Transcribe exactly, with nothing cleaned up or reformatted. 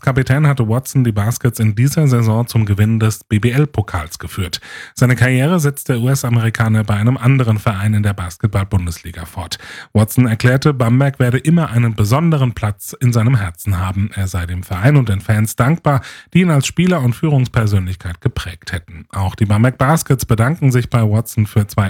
Kapitän hatte Watson die Baskets in dieser Saison zum Gewinn des B B L-Pokals geführt. Seine Karriere setzt der U S-Amerikaner bei einem anderen Verein in der Basketball-Bundesliga fort. Watson erklärte, Bamberg werde immer einen besonderen Platz in seinem Herzen haben. Er sei dem Verein und den Fans dankbar, die ihn als Spieler und Führungspersönlichkeit geprägt hätten. Auch die Bamberg Baskets bedanken sich bei Watson für zwei